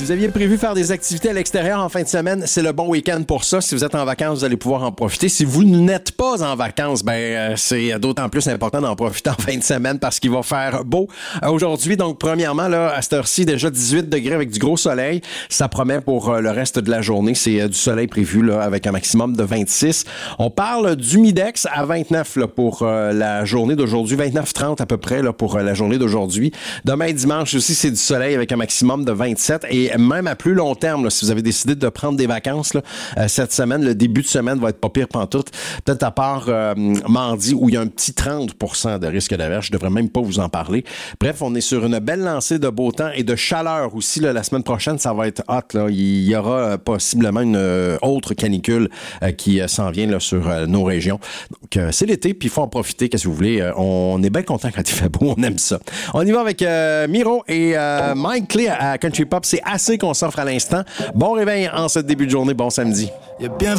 vous aviez prévu faire des activités à l'extérieur en fin de semaine, c'est le bon week-end pour ça. Si vous êtes en vacances, vous allez pouvoir en profiter. Si vous n'êtes pas en vacances, c'est d'autant plus important d'en profiter en fin de semaine parce qu'il va faire beau aujourd'hui. Donc, premièrement, là, à cette heure-ci, déjà 18 degrés avec du gros soleil. Ça promet pour le reste de la journée. C'est du soleil prévu là, avec un maximum de 26. On parle d'humidex à 29 là, pour la journée d'aujourd'hui. 29-30 à peu près là, pour la journée d'aujourd'hui. Demain, dimanche aussi, c'est du soleil avec un maximum de 27. Et même à plus long terme, là, si vous avez décidé de prendre des vacances là, cette semaine, le début de semaine va être pas pire pantoute. Peut-être à part mardi où il y a un petit 30% de risque d'averse. Je devrais même pas vous en parler. Bref, on est sur une belle lancée de beau temps et de chaleur aussi. Là, la semaine prochaine, ça va être hot. Là. Il y aura possiblement une autre canicule qui s'en vient là, sur nos régions. Donc, c'est l'été, puis il faut en profiter. Qu'est-ce que vous voulez? On est bien content quand il fait beau. On aime ça. On y va avec Miro et Mike Clé à Country Pop. C'est assez qu'on s'offre à l'instant. Bon réveil en ce début de journée. Bon samedi.